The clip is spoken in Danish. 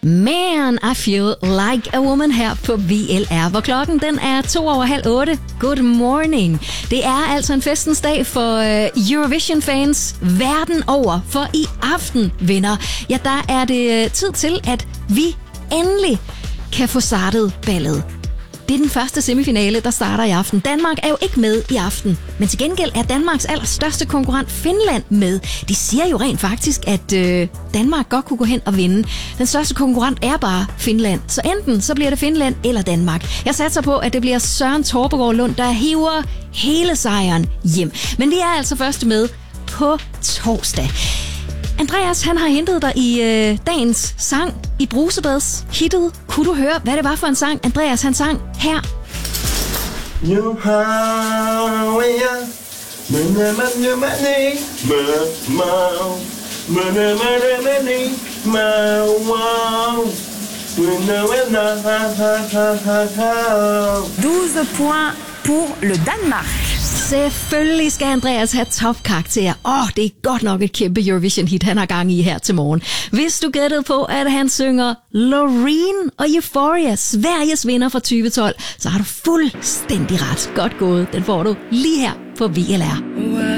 Man, I feel like a woman her på VLR, hvor klokken den er 7:02. Good morning. Det er altså en festens dag for Eurovision-fans verden over, for i aften, venner, ja, der er det tid til, at vi endelig kan få startet ballet. Det er den første semifinale, der starter i aften. Danmark er jo ikke med i aften, men til gengæld er Danmarks allerstørste konkurrent Finland med. De siger jo rent faktisk, at Danmark godt kunne gå hen og vinde. Den største konkurrent er bare Finland, så enten så bliver det Finland eller Danmark. Jeg satser på, at det bliver Søren Torpegaard Lund, der hiver hele sejren hjem. Men vi er altså først med på torsdag. Andreas, han har hentet dig i dagens sang i Brusebads hittet. Kunne du høre, hvad det var for en sang, Andreas han sang her? Points pour le Danemark. Selvfølgelig skal Andreas have topkarakter. Det er godt nok et kæmpe Eurovision-hit, han har gang i her til morgen. Hvis du gættede på, at han synger Loreen og Euphoria, Sveriges vinder fra 2012, så har du fuldstændig ret. Godt gået. Den får du lige her på VLR.